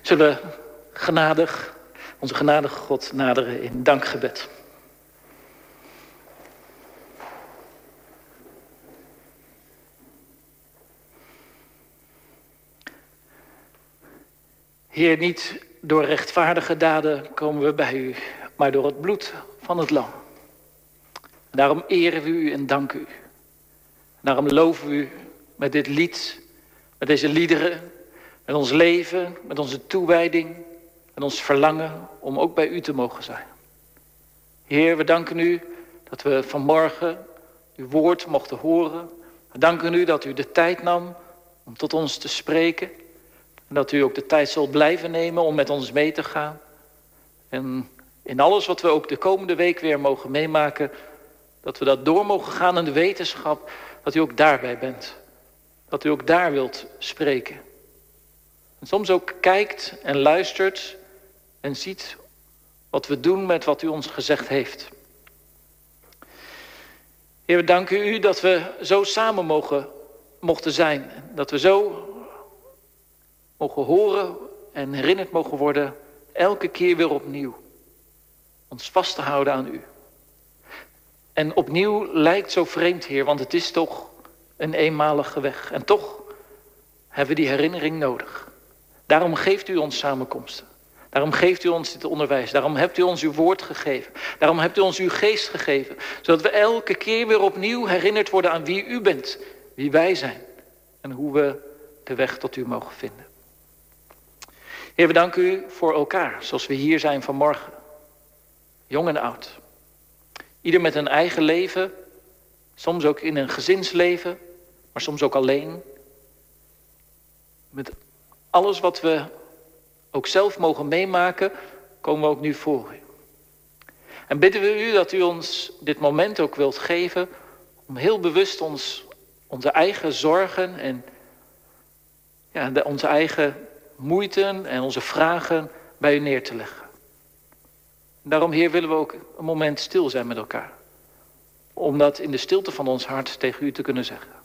Zullen onze genadige God naderen in dankgebed. Heer, niet door rechtvaardige daden komen we bij u, maar door het bloed van het lam. Daarom eren we u en danken u. Daarom loven we u met dit lied, met deze liederen, met ons leven, met onze toewijding, met ons verlangen om ook bij u te mogen zijn. Heer, we danken u dat we vanmorgen uw woord mochten horen. We danken u dat u de tijd nam om tot ons te spreken. En dat u ook de tijd zult blijven nemen om met ons mee te gaan. En in alles wat we ook de komende week weer mogen meemaken, dat we dat door mogen gaan in de wetenschap dat u ook daarbij bent. Dat u ook daar wilt spreken. En soms ook kijkt en luistert en ziet wat we doen met wat u ons gezegd heeft. Heer, we danken u dat we zo samen mochten zijn. Dat we zo mogen horen en herinnerd mogen worden, elke keer weer opnieuw. Ons vast te houden aan u. En opnieuw lijkt zo vreemd, Heer, want het is toch een eenmalige weg. En toch hebben we die herinnering nodig. Daarom geeft u ons samenkomsten. Daarom geeft u ons dit onderwijs. Daarom hebt u ons uw woord gegeven. Daarom hebt u ons uw geest gegeven. Zodat we elke keer weer opnieuw herinnerd worden aan wie u bent. Wie wij zijn. En hoe we de weg tot u mogen vinden. Heer, we danken u voor elkaar. Zoals we hier zijn vanmorgen. Jong en oud. Ieder met een eigen leven. Soms ook in een gezinsleven. Maar soms ook alleen. Met alles wat we ook zelf mogen meemaken, komen we ook nu voor u. En bidden we u dat u ons dit moment ook wilt geven om heel bewust onze eigen zorgen en onze eigen moeiten en onze vragen bij u neer te leggen. En daarom, Heer, willen we ook een moment stil zijn met elkaar. Om dat in de stilte van ons hart tegen u te kunnen zeggen.